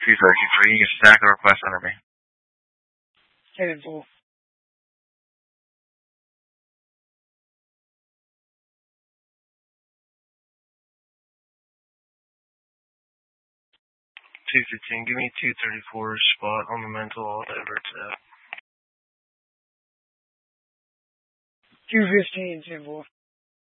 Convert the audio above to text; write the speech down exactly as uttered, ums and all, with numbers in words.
two thirty-three, you can stack the request under me. Headed full. two fifteen, give me two thirty-four spot on the mental, I'll ever tap. two fifteen, ten four.